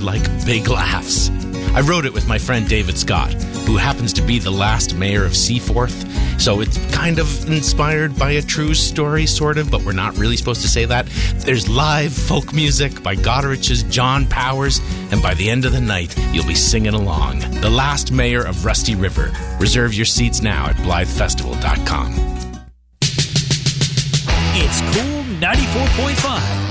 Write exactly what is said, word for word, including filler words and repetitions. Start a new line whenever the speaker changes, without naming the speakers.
like big laughs. I wrote it with my friend David Scott, who happens to be the last mayor of Seaforth. So it's kind of inspired by a true story, sort of, but we're not really supposed to say that. There's live folk music by Goderich's John Powers, and by the end of the night, you'll be singing along. The Last Mayor of Rusty River. Reserve your seats now at Blythe Festival dot com.
It's Cool ninety-four point five.